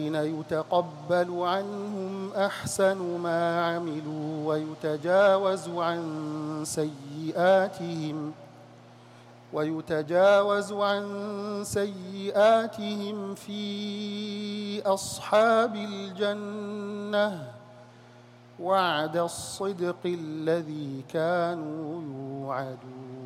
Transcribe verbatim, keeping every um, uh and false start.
يتقبل عنهم أحسن ما عملوا ويتجاوز عن سيئاتهم ويتجاوز عن سيئاتهم في أصحاب الجنة وعد الصدق الذي كانوا يوعدون.